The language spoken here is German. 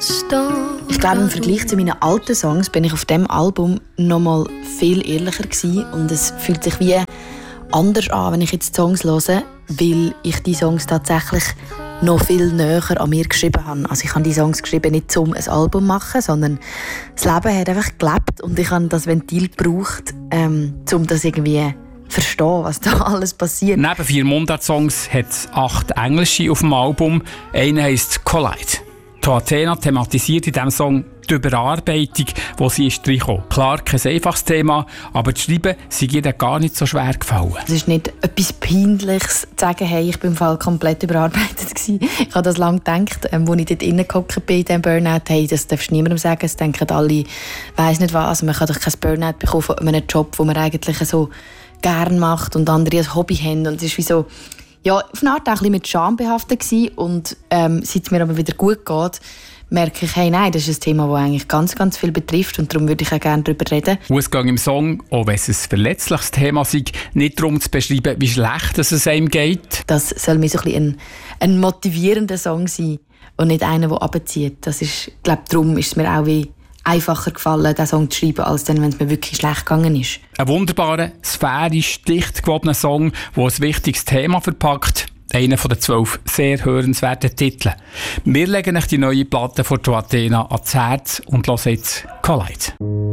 Ich glaube, im Vergleich zu meinen alten Songs bin ich auf diesem Album noch mal viel ehrlicher gewesen und es fühlt sich wie anders an, wenn ich jetzt Songs höre, weil ich die Songs tatsächlich noch viel näher an mir geschrieben habe. Also ich habe die Songs geschrieben, nicht um ein Album zu machen, sondern das Leben hat einfach gelebt und ich habe das Ventil gebraucht, um das irgendwie zu verstehen, was da alles passiert. Neben 4 Mundart-Songs hat es 8 englische auf dem Album. Einer heisst «Collide». Die Athena thematisiert in diesem Song die Überarbeitung, die sie ist reingekommen. Klar, kein einfaches Thema, aber das Schreiben sei ihr gar nicht so schwer gefallen. Es ist nicht etwas Peinliches zu sagen, hey, ich bin im Fall komplett überarbeitet gewesen. Ich habe das lange gedacht, als ich dort reingehockt bin in diesem Burnout. Hey, das darfst du niemandem sagen. Es denken alle, weiss nicht was. Also man kann doch kein Burnout bekommen von einem Job, den man eigentlich so gerne macht und andere als Hobby haben. Und es ist wie so, ja, auf eine Art auch ein bisschen mit Scham behaftet gewesen. Und seit es mir aber wieder gut geht, merke ich, hey, nein, das ist ein Thema, das eigentlich ganz, ganz viel betrifft und darum würde ich auch gerne darüber reden. Es geht im Song, auch wenn es ein verletzliches Thema sei, nicht darum zu beschreiben, wie schlecht es einem geht. Das soll mir so ein bisschen ein motivierender Song sein und nicht einer, der runterzieht. Das ist, ich glaube, darum ist es mir auch wie einfacher gefallen, diesen Song zu schreiben, als dann, wenn es mir wirklich schlecht gegangen ist. Ein wunderbarer, sphärisch, dicht gewobener Song, der ein wichtiges Thema verpackt. Einer von den 12 sehr hörenswerten Titeln. Wir legen euch die neue Platte von Athena ans Herz und hören jetzt «Collide».